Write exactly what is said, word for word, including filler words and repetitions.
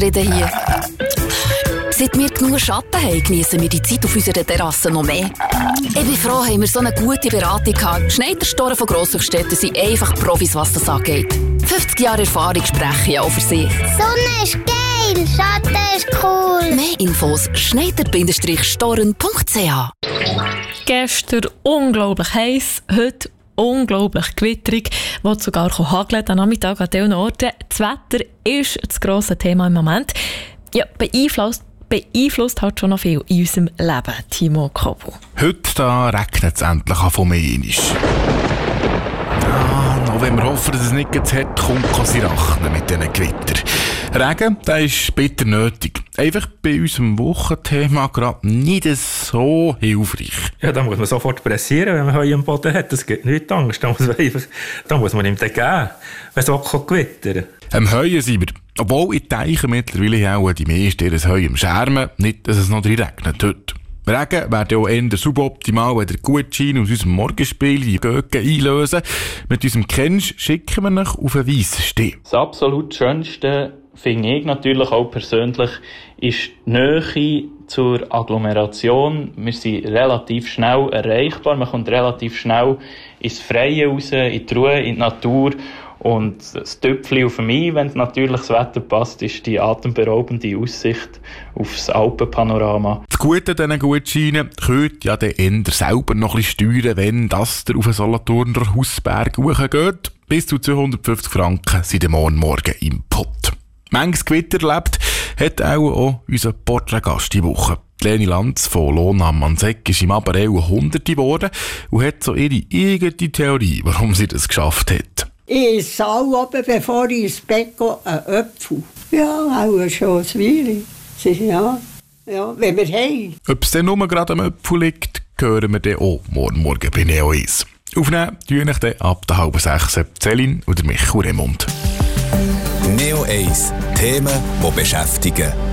zufrieden hier. Seit wir genug Schatten haben, geniessen wir die Zeit auf unserer Terrasse noch mehr. Ich bin froh, haben wir so eine gute Beratung gehabt. Schneiderstoren von Grosshochstetten sind einfach Profis, was das angeht. fünfzig Jahre Erfahrung sprechen ja auch für sich. Sonne ist geil, Schatten ist cool. Mehr Infos schneider storen punkt c h. Gestern unglaublich heiß, heute unglaublich gewitterig, wo es sogar hageln am Nachmittag an diesen Orten. Das Wetter ist das grosse Thema im Moment. Ja, beeinflusst, beeinflusst halt schon noch viel in unserem Leben, Timo Kobu. Heute da regnet es endlich von mir einmal. Ja, noch wenn wir hoffen, dass es nicht zu hart kommt, kann sie rechnen mit diesen Gewitter. Regen, der ist bitter nötig. Einfach bei unserem Wochenthema gerade nicht so hilfreich. Ja, da muss man sofort pressieren, wenn man Heu am Boden hat. Das gibt nichts Angst. Da muss man, einfach, da muss man ihm den geben, wenn es auch gewittern kann. Am Heuen sind wir. Obwohl ich denke mittlerweile auch die meisten ihr Heu am Schermen, nicht, dass es noch drin regnet heute. Regen wäre auch eher suboptimal, wenn der Gutschein aus unserem Morgenspiel die Göcke einlösen. Mit unserem Kennsch schicken wir euch auf einen weissen Steh. Das absolut Schönste finde ich natürlich auch persönlich ist die Nähe zur Agglomeration. Wir sind relativ schnell erreichbar. Man kommt relativ schnell ins Freie raus, in die Ruhe, in die Natur. Und das Tüpfchen auf mich, wenn natürlich das Wetter passt, ist die atemberaubende Aussicht auf das Alpenpanorama. Das Gute an diesen Gutscheinen könnt ja dann eher selber noch ein bisschen steuern, wenn das auf den Solothurner Hausberg hochgeht. Bis zu zweihundertfünfzig Franken sind morgen Morgen im Pott. Manches Gewitter erlebt hat auch, auch unser Porträtgast die Woche. Leni Lanz von Lohn am Manseck ist im Abarell Hunderte geworden und hat so ihre eigene Theorie, warum sie das geschafft hat. Ich esse auch oben, bevor ich ins Bett gehe, einen Apfel. Ja, auch schon ein Weile. Ja, ja, wenn wir haben. Ob es dann nur gerade am Apfel liegt, hören wir dann auch morgen Morgen bei Neo eins. Aufnehmen tue ich dann ab der halben sechs Celine oder Michael Remund. Neo eins. Themen, die beschäftigen.